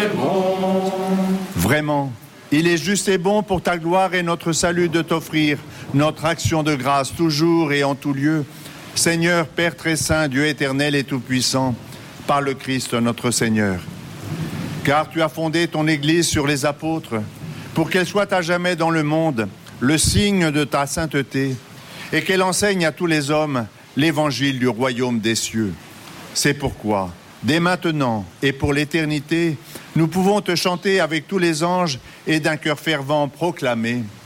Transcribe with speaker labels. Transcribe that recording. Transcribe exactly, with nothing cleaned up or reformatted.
Speaker 1: et bon.
Speaker 2: Vraiment, il est juste et bon pour ta gloire et notre salut de t'offrir notre action de grâce toujours et en tout lieu. Seigneur, Père très saint, Dieu éternel et tout-puissant, par le Christ notre Seigneur. Car tu as fondé ton Église sur les apôtres, pour qu'elle soit à jamais dans le monde le signe de ta sainteté, et qu'elle enseigne à tous les hommes l'évangile du royaume des cieux. C'est pourquoi, dès maintenant et pour l'éternité, nous pouvons te chanter avec tous les anges et d'un cœur fervent proclamer «